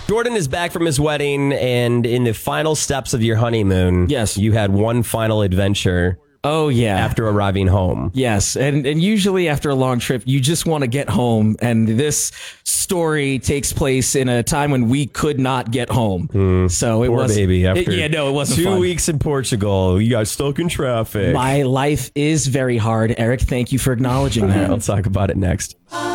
Jordan is back from his wedding, and in the final steps of your honeymoon, yes, you had one final adventure. Oh, yeah. After arriving home. Yes. And usually after a long trip, you just want to get home. And this story takes place in a time when we could not get home. So it was... baby. After it wasn't 2 fun. weeks in Portugal, you got stuck in traffic. My life is very hard. Eric, thank you for acknowledging that. I'll talk about it next.